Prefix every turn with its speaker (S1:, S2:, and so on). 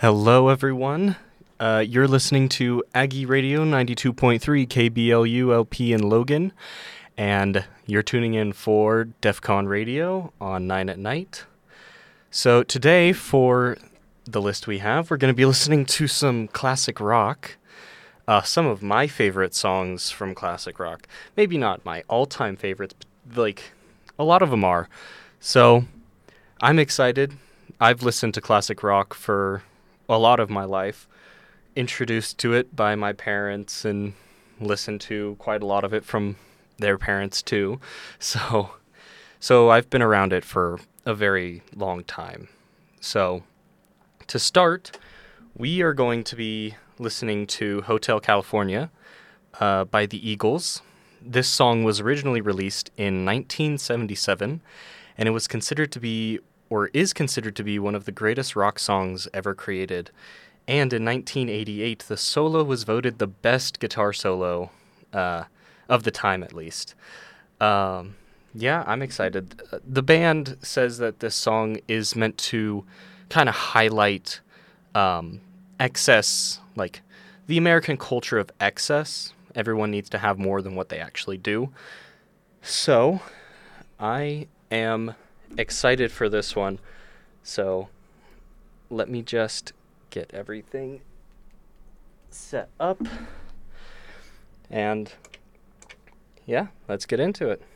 S1: Hello, everyone. You're listening to Aggie Radio 92.3 KBLU LP in Logan, and you're tuning in for DEF CON Radio on 9 at night. So today, for the list we have, we're going to be listening to some classic rock, some of my favorite songs from classic rock. Maybe not my all-time favorites, but a lot of them are. So I'm excited. I've listened to classic rock for a lot of my life, introduced to it by my parents and listened to quite a lot of it from their parents too. So I've been around it for a very long time. So to start, we are going to be listening to Hotel California by the Eagles. This song was originally released in 1977, and it was considered to be is considered to be one of the greatest rock songs ever created. And in 1988, the solo was voted the best guitar solo of the time, at least. Yeah, I'm excited. The band says that this song is meant to kind of highlight excess, like the American culture of excess. Everyone needs to have more than what they actually do. So I am excited for this one. So let me just get everything set up. And yeah, let's get into it.